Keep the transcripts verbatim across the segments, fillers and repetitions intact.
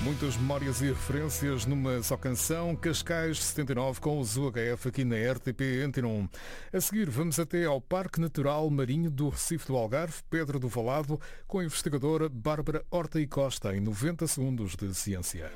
Muitas memórias e referências numa só canção. Cascais setenta e nove com os U H F aqui na R T P Antena um. A seguir vamos até ao Parque Natural Marinho do Recife do Algarve, Pedra do Valado, com a investigadora Bárbara Horta e Costa em noventa segundos de ciência.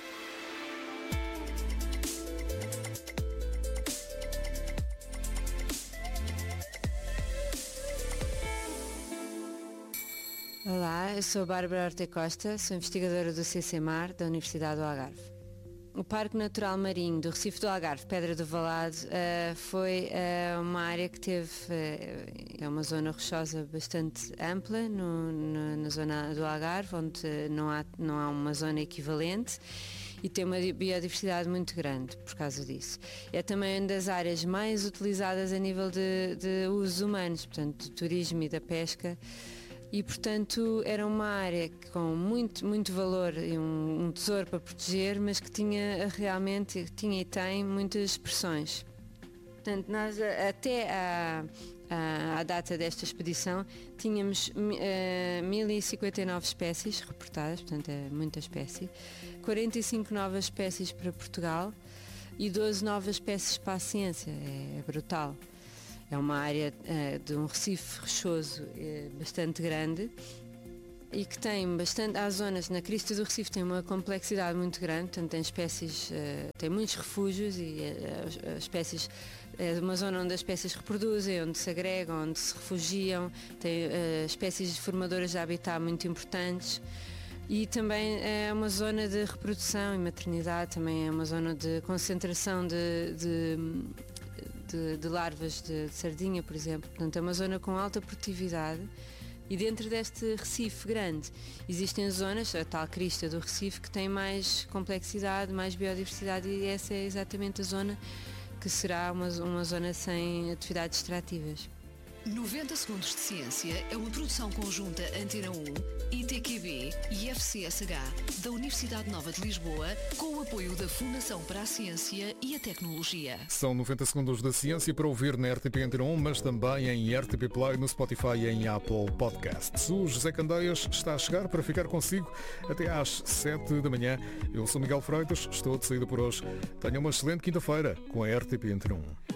Olá, eu sou a Bárbara Horta e Costa, sou investigadora do C C M A R da Universidade do Algarve. O Parque Natural Marinho do Recife do Algarve, Pedra do Valado, uh, foi uh, uma área que teve, uh, é uma zona rochosa bastante ampla no, no, na zona do Algarve, onde não há, não há uma zona equivalente e tem uma biodiversidade muito grande por causa disso. É também uma das áreas mais utilizadas a nível de, de usos humanos, portanto, do turismo e da pesca. E, portanto, era uma área com muito, muito valor e um, um tesouro para proteger, mas que tinha realmente, tinha e tem muitas expressões. Portanto, nós até à, à, à data desta expedição tínhamos uh, mil e cinquenta e nove espécies reportadas, portanto é muita espécie, quarenta e cinco novas espécies para Portugal e doze novas espécies para a ciência, é, é brutal. É uma área uh, de um recife rochoso uh, bastante grande e que tem bastante, há zonas na crista do Recife tem uma complexidade muito grande, portanto tem espécies, uh, tem muitos refúgios e uh, as espécies, é uma zona onde as espécies reproduzem, onde se agregam, onde se refugiam, tem uh, espécies formadoras de habitat muito importantes. E também é uma zona de reprodução e maternidade, também é uma zona de concentração de, de De, de larvas de, de sardinha, por exemplo. Portanto, é uma zona com alta produtividade e dentro deste Recife grande existem zonas, a tal crista do Recife, que tem mais complexidade, mais biodiversidade e essa é exatamente a zona que será uma, uma zona sem atividades extrativas. noventa segundos de ciência é uma produção conjunta Antena um, I T Q B e F C S H da Universidade Nova de Lisboa, com o apoio da Fundação para a Ciência e a Tecnologia. São noventa segundos da ciência para ouvir na R T P Antena um, mas também em R T P Play, no Spotify e em Apple Podcasts. O José Candeias está a chegar para ficar consigo até às sete da manhã. Eu sou Miguel Freitas, estou de saída por hoje. Tenha uma excelente quinta-feira com a R T P Antena um.